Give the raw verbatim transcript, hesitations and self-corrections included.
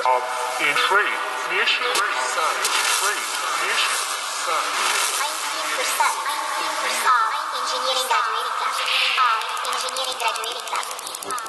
Um, in three, mission, three, mission, nineteen percent. Uh, engineering graduating class. Uh, engineering graduating class.